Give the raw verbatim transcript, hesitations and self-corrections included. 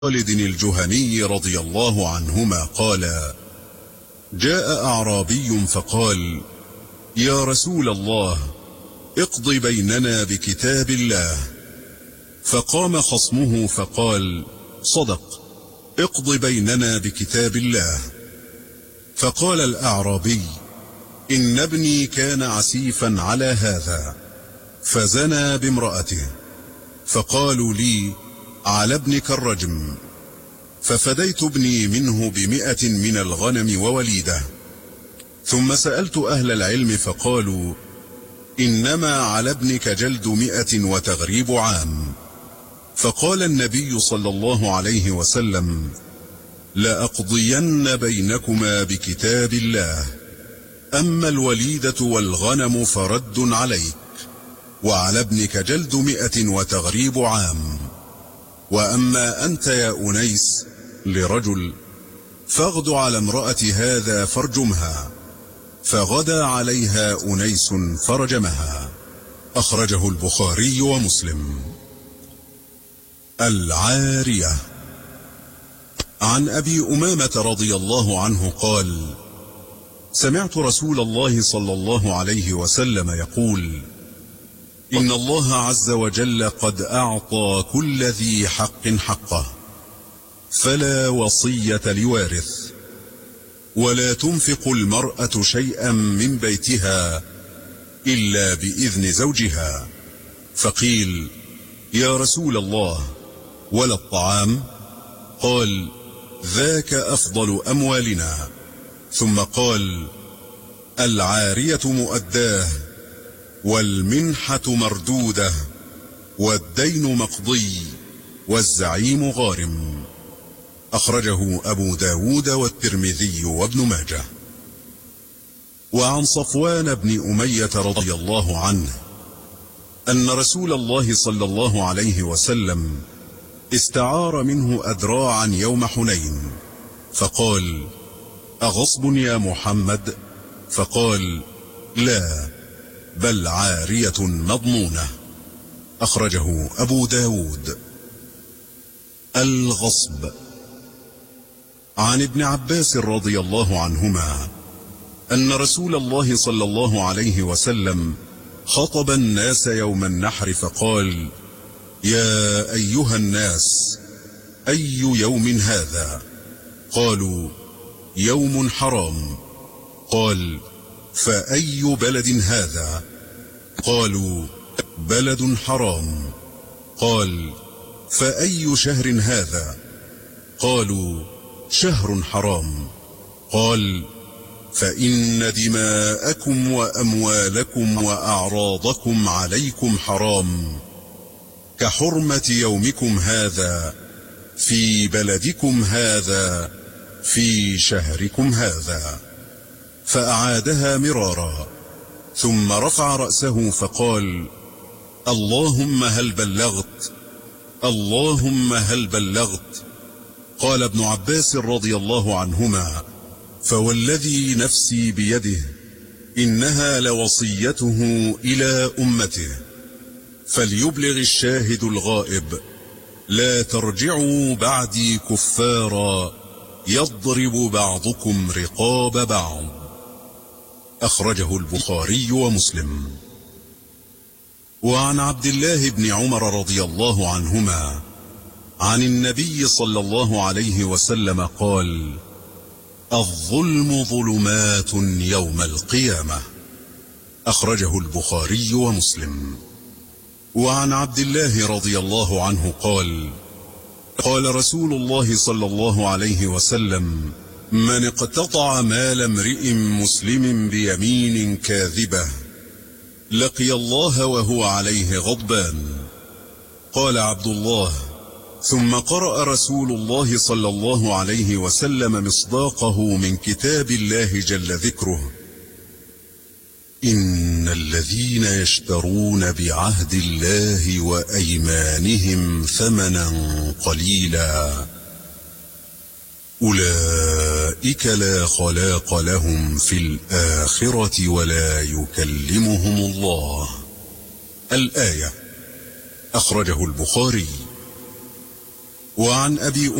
خالد الجهني رضي الله عنهما قال: جاء أعرابي فقال: يا رسول الله، اقض بيننا بكتاب الله. فقام خصمه فقال: صدق، اقض بيننا بكتاب الله. فقال الأعرابي: إن ابني كان عسيفا على هذا فزنى بامرأته، فقالوا لي: على ابنك الرجم. ففديت ابني منه بمئة من الغنم ووليده. ثم سألت أهل العلم فقالوا: إنما على ابنك جلد مئة وتغريب عام. فقال النبي صلى الله عليه وسلم: لأقضين بينكما بكتاب الله، أما الوليدة والغنم فرد عليك، وعلى ابنك جلد مئة وتغريب عام. وأما أنت يا أنيس لرجل، فاغد على امرأة هذا فارجمها. فغدا عليها أنيس فرجمها. أخرجه البخاري ومسلم. العارية. عن أبي أمامة رضي الله عنه قال: سمعت رسول الله صلى الله عليه وسلم يقول: إن الله عز وجل قد أعطى كل ذي حق حقه، فلا وصية لوارث، ولا تنفق المرأة شيئا من بيتها إلا بإذن زوجها. فقيل: يا رسول الله، ولا الطعام؟ قال: ذاك أفضل أموالنا. ثم قال: العارية مؤداه، والمنحة مردودة، والدين مقضي، والزعيم غارم. أخرجه أبو داود والترمذي وابن ماجه. وعن صفوان بن أمية رضي الله عنه أن رسول الله صلى الله عليه وسلم استعار منه أدراعا يوم حنين، فقال: أغصب يا محمد؟ فقال: لا، بل عارية مضمونة. أخرجه أبو داود. الغصب. عن ابن عباس رضي الله عنهما أن رسول الله صلى الله عليه وسلم خطب الناس يوم النحر فقال: يا أيها الناس، أي يوم هذا؟ قالوا: يوم حرام. قال: فأي بلد هذا؟ قالوا: بلد حرام. قال: فأي شهر هذا؟ قالوا: شهر حرام. قال: فإن دماءكم وأموالكم وأعراضكم عليكم حرام، كحرمة يومكم هذا في بلدكم هذا في شهركم هذا. فأعادها مرارا، ثم رفع رأسه فقال: اللهم هل بلغت؟ اللهم هل بلغت؟ قال ابن عباس رضي الله عنهما: فوالذي نفسي بيده إنها لوصيته إلى أمته، فليبلغ الشاهد الغائب، لا ترجعوا بعدي كفارا يضرب بعضكم رقاب بعض. أخرجه البخاري ومسلم. وعن عبد الله بن عمر رضي الله عنهما عن النبي صلى الله عليه وسلم قال: الظلم ظلمات يوم القيامة. أخرجه البخاري ومسلم. وعن عبد الله رضي الله عنه قال: قال رسول الله صلى الله عليه وسلم: من اقتطع مال امرئ مسلم بيمين كاذبة لقي الله وهو عليه غضبان. قال عبد الله: ثم قرأ رسول الله صلى الله عليه وسلم مصداقه من كتاب الله جل ذكره: إن الذين يشترون بعهد الله وأيمانهم ثمنا قليلا أولئك لا خلاق لهم في الآخرة ولا يكلمهم الله. الآية. أخرجه البخاري. وعن أبي